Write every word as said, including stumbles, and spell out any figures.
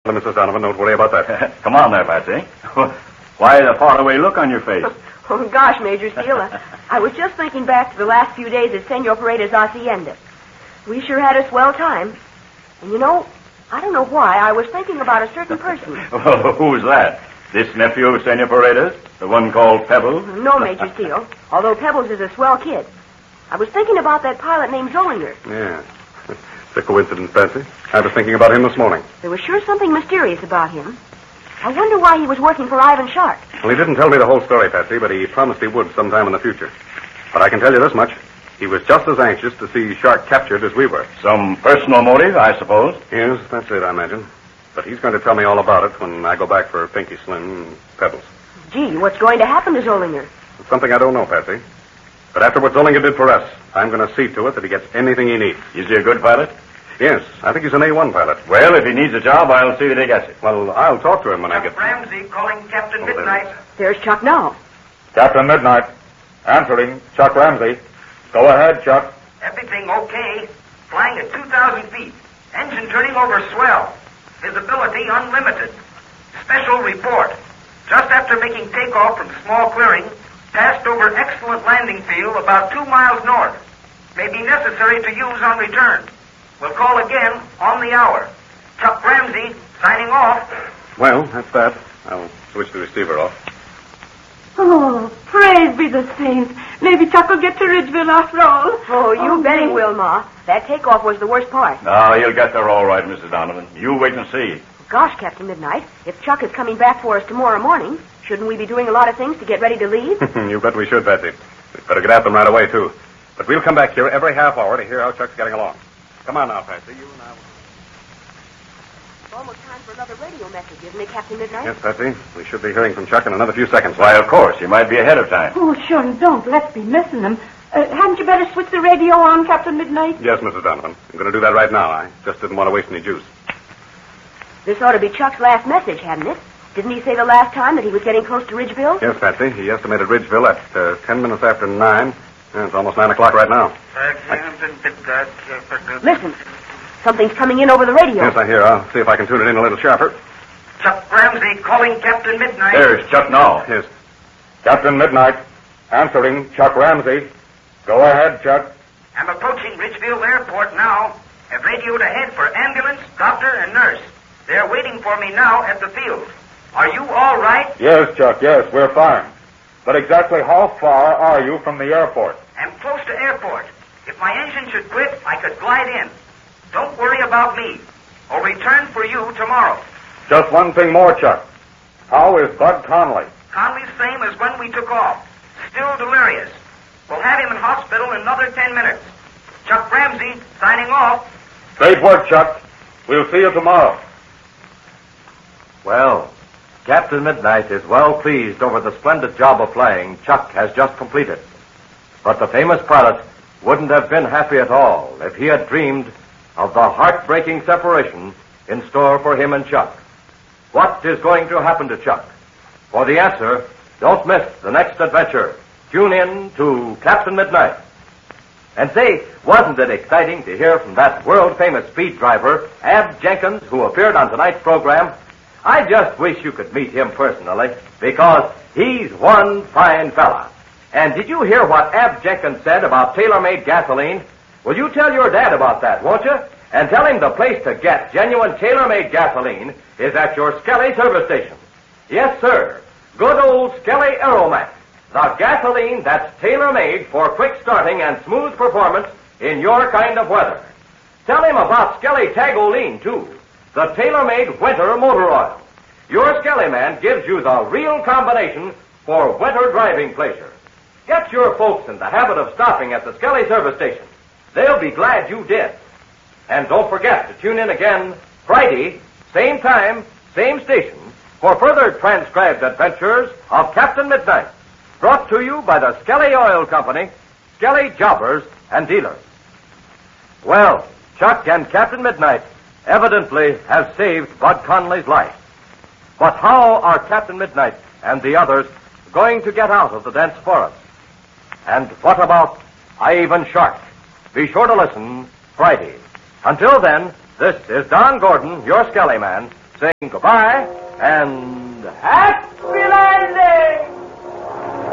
Missus Donovan, don't worry about that. Come on there, Patsy. Why the faraway look on your face? Oh, gosh, Major Steele. uh, I was just thinking back to the last few days at Senor Paredes' hacienda. We sure had a swell time. And you know, I don't know why, I was thinking about a certain person. Well, who's that? This nephew of Senor Paredes? The one called Pebbles? No, Major Steele. Although Pebbles is a swell kid. I was thinking about that pilot named Zollinger. Yeah. It's a coincidence, Patsy. I was thinking about him this morning. There was sure something mysterious about him. I wonder why he was working for Ivan Shark. Well, he didn't tell me the whole story, Patsy, but he promised he would sometime in the future. But I can tell you this much. He was just as anxious to see Shark captured as we were. Some personal motive, I suppose? Yes, that's it, I imagine. But he's going to tell me all about it when I go back for Pinky Slim and Pebbles. Gee, what's going to happen to Zollinger? It's something I don't know, Patsy. But after what Zollinger did for us, I'm going to see to it that he gets anything he needs. Is he a good pilot? Yes, I think he's an A one pilot. Well, if he needs a job, I'll see that he gets it. Well, I'll talk to him when Chuck I get... Ramsey calling Captain Oh, Midnight. There's Chuck now. Captain Midnight. Answering, Chuck Ramsey. Go ahead, Chuck. Everything okay. Flying at two thousand feet. Engine turning over swell. Visibility unlimited. Special report. Just after making takeoff from small clearing, passed over excellent landing field about two miles north. May be necessary to use on return. We'll call again on the hour. Chuck Ramsey, signing off. Well, that's that. I'll switch the receiver off. Oh, praise be the saints. Maybe Chuck will get to Ridgeville after all. Oh, you oh, bet he no. will, Ma. That takeoff was the worst part. No, he'll get there all right, Missus Donovan. You wait and see. Gosh, Captain Midnight, if Chuck is coming back for us tomorrow morning, shouldn't we be doing a lot of things to get ready to leave? You bet we should, Patsy. We'd better get at them right away, too. But we'll come back here every half hour to hear how Chuck's getting along. Come on now, Patsy. You and I will... It's almost time for another radio message, isn't it, Captain Midnight? Yes, Patsy. We should be hearing from Chuck in another few seconds. Why, of course. He might be ahead of time. Oh, sure, don't. Let's be missing him. Uh, hadn't you better switch the radio on, Captain Midnight? Yes, Missus Donovan. I'm going to do that right now. I just didn't want to waste any juice. This ought to be Chuck's last message, hadn't it? Didn't he say the last time that he was getting close to Ridgeville? Yes, Patsy. He estimated Ridgeville at uh, ten minutes after nine. Yeah, it's almost nine o'clock right now. Listen. Something's coming in over the radio. Yes, I hear. I'll see if I can tune it in a little sharper. Chuck Ramsey calling Captain Midnight. There's Chuck now. Yes. Captain Midnight. Answering, Chuck Ramsey. Go ahead, Chuck. I'm approaching Ridgeville Airport now. Have radioed ahead for ambulance, doctor, and nurse. They're waiting for me now at the field. Are you all right? Yes, Chuck, yes, we're fine. But exactly how far are you from the airport? I'm close to airport. If my engine should quit, I could glide in. Don't worry about me. I'll return for you tomorrow. Just one thing more, Chuck. How is Bud Conley? Conley's same as when we took off. Still delirious. We'll have him in hospital in another ten minutes. Chuck Ramsey, signing off. Great work, Chuck. We'll see you tomorrow. Well, Captain Midnight is well pleased over the splendid job of flying Chuck has just completed. But the famous pilot wouldn't have been happy at all if he had dreamed of the heartbreaking separation in store for him and Chuck. What is going to happen to Chuck? For the answer, don't miss the next adventure. Tune in to Captain Midnight. And say, wasn't it exciting to hear from that world-famous speed driver, Ab Jenkins, who appeared on tonight's program? I just wish you could meet him personally, because he's one fine fella. And did you hear what Ab Jenkins said about tailor-made gasoline? Well, you tell your dad about that, won't you? And tell him the place to get genuine tailor-made gasoline is at your Skelly service station. Yes, sir. Good old Skelly Aeromax. The gasoline that's tailor-made for quick starting and smooth performance in your kind of weather. Tell him about Skelly Tagoline, too. The tailor-made winter motor oil. Your Skelly man gives you the real combination for winter driving pleasure. Get your folks in the habit of stopping at the Skelly service station. They'll be glad you did. And don't forget to tune in again Friday, same time, same station, for further transcribed adventures of Captain Midnight. Brought to you by the Skelly Oil Company, Skelly Jobbers and Dealers. Well, Chuck and Captain Midnight evidently have saved Bud Conley's life. But how are Captain Midnight and the others going to get out of the dense forest? And what about Ivan Shark? Be sure to listen Friday. Until then, this is Don Gordon, your Skelly man, saying goodbye and happy